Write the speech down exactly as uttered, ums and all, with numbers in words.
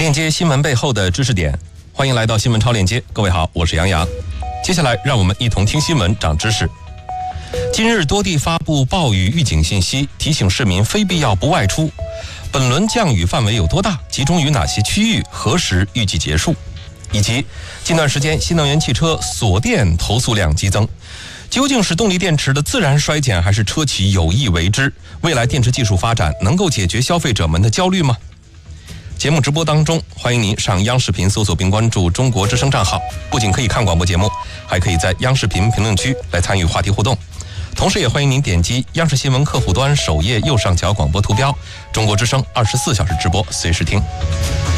链接新闻背后的知识点，欢迎来到新闻超链接。各位好，我是杨洋。接下来让我们一同听新闻长知识。今日多地发布暴雨预警信息，提醒市民非必要不外出。本轮降雨范围有多大？集中于哪些区域？何时预计结束？以及近段时间新能源汽车锁电投诉量激增，究竟是动力电池的自然衰减，还是车企有意为之？未来电池技术发展能够解决消费者们的焦虑吗？节目直播当中，欢迎您上央视频搜索并关注中国之声账号，不仅可以看广播节目，还可以在央视频评论区来参与话题互动。同时也欢迎您点击央视新闻客户端首页右上角广播图标，中国之声二十四小时直播，随时听。